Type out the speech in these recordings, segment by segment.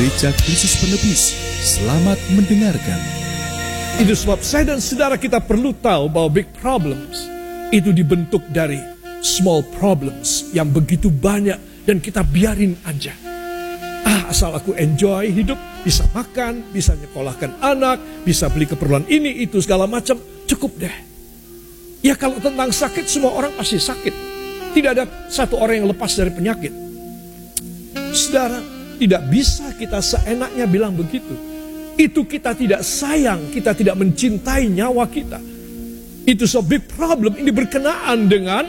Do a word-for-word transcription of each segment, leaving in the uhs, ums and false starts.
Gereja Kristus Penebus, selamat mendengarkan. Itu sebab saya dan saudara kita perlu tahu bahwa big problems itu dibentuk dari small problems yang begitu banyak dan kita biarin aja. Ah, asal aku enjoy hidup, bisa makan, bisa nyekolahkan anak, bisa beli keperluan ini, itu, segala macam, cukup deh. Ya kalau tentang sakit, semua orang pasti sakit. Tidak ada satu orang yang lepas dari penyakit. Saudara, tidak bisa kita seenaknya bilang begitu. Itu kita tidak sayang, kita tidak mencintai nyawa kita. Itu so big problem, ini berkenaan dengan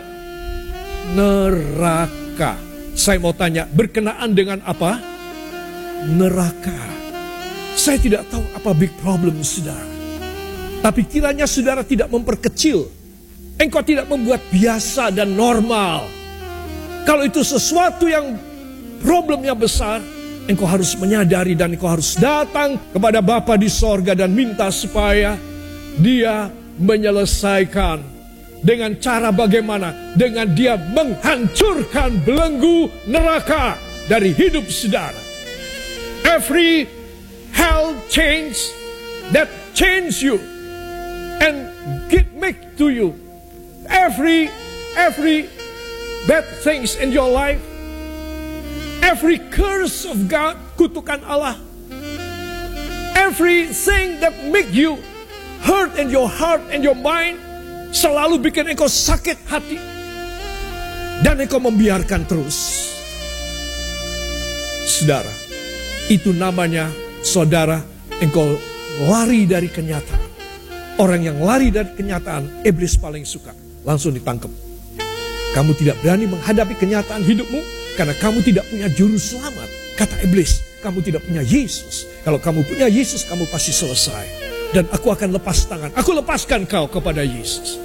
neraka. Saya mau tanya, berkenaan dengan apa? Neraka. Saya tidak tahu apa big problem saudara. Tapi kiranya saudara tidak memperkecil. Engkau tidak membuat biasa dan normal. Kalau itu sesuatu yang problemnya besar, engkau harus menyadari dan engkau harus datang kepada Bapa di sorga dan minta supaya Dia menyelesaikan. Dengan cara bagaimana? Dengan Dia menghancurkan belenggu neraka dari hidup saudara. Every hell change that change you and get make to you. Every every bad things in your life, every curse of God, kutukan Allah, everything that make you hurt in your heart and your mind, selalu bikin engkau sakit hati, dan engkau membiarkan terus. Saudara, itu namanya saudara, engkau lari dari kenyataan. Orang yang lari dari kenyataan, iblis paling suka. Langsung ditangkap. Kamu tidak berani menghadapi kenyataan hidupmu karena kamu tidak punya juru selamat. Kata iblis, kamu tidak punya Yesus. Kalau kamu punya Yesus, kamu pasti selesai. Dan aku akan lepas tangan. Aku lepaskan kau kepada Yesus.